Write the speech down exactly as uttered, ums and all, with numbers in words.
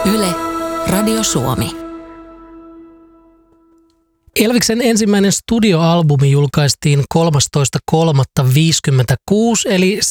Yle, Radio Suomi. Elviksen ensimmäinen studioalbumi julkaistiin kolmastoista kolmatta viisikymmentäkuusi eli